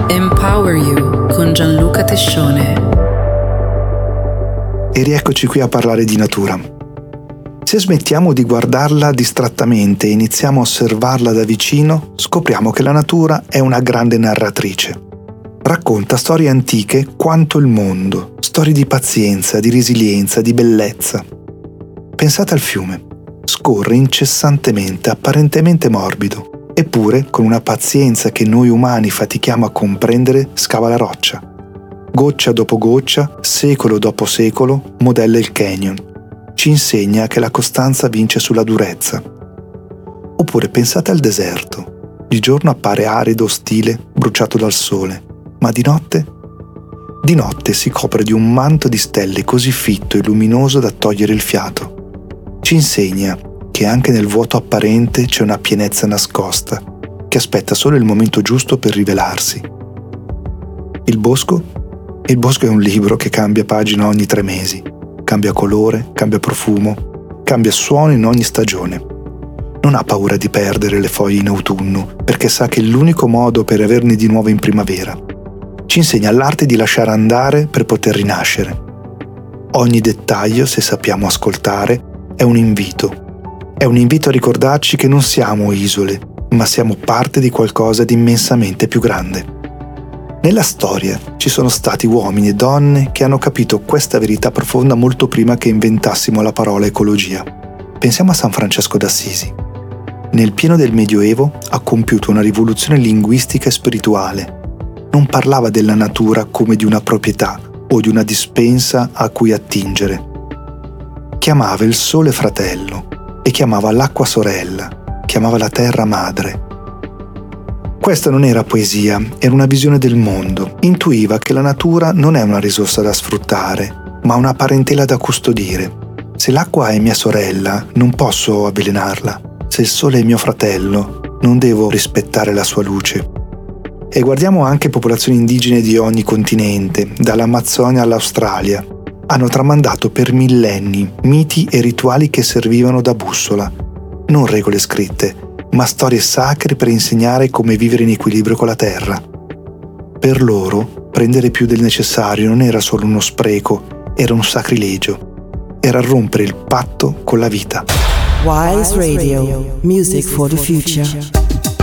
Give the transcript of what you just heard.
Empower You con Gianluca Tescione. E rieccoci qui a parlare di natura. Se smettiamo di guardarla distrattamente e iniziamo a osservarla da vicino, scopriamo che la natura è una grande narratrice. Racconta storie antiche quanto il mondo, storie di pazienza, di resilienza, di bellezza. Pensate al fiume. Scorre incessantemente, apparentemente morbido. Eppure, con una pazienza che noi umani fatichiamo a comprendere, scava la roccia. Goccia dopo goccia, secolo dopo secolo, modella il canyon. Ci insegna che la costanza vince sulla durezza. Oppure pensate al deserto. Di giorno appare arido, ostile, bruciato dal sole. Ma di notte? Di notte si copre di un manto di stelle così fitto e luminoso da togliere il fiato. Ci insegna che anche nel vuoto apparente c'è una pienezza nascosta, che aspetta solo il momento giusto per rivelarsi. Il bosco? Il bosco è un libro che cambia pagina ogni 3 mesi, cambia colore, cambia profumo, cambia suono in ogni stagione. Non ha paura di perdere le foglie in autunno, perché sa che è l'unico modo per averne di nuovo in primavera. Ci insegna l'arte di lasciare andare per poter rinascere. Ogni dettaglio, se sappiamo ascoltare, è un invito. È un invito a ricordarci che non siamo isole, ma siamo parte di qualcosa di immensamente più grande. Nella storia ci sono stati uomini e donne che hanno capito questa verità profonda molto prima che inventassimo la parola ecologia. Pensiamo a San Francesco d'Assisi. Nel pieno del Medioevo ha compiuto una rivoluzione linguistica e spirituale. Non parlava della natura come di una proprietà o di una dispensa a cui attingere. Chiamava il sole fratello e chiamava l'acqua sorella, chiamava la terra madre. Questa non era poesia, era una visione del mondo. Intuiva che la natura non è una risorsa da sfruttare, ma una parentela da custodire. Se l'acqua è mia sorella, non posso avvelenarla. Se il sole è mio fratello, non devo rispettare la sua luce. E guardiamo anche popolazioni indigene di ogni continente, dall'Amazzonia all'Australia. Hanno tramandato per millenni miti e rituali che servivano da bussola, non regole scritte, ma storie sacre per insegnare come vivere in equilibrio con la terra. Per loro, prendere più del necessario non era solo uno spreco, era un sacrilegio. Era rompere il patto con la vita. Wise Radio, music for the future.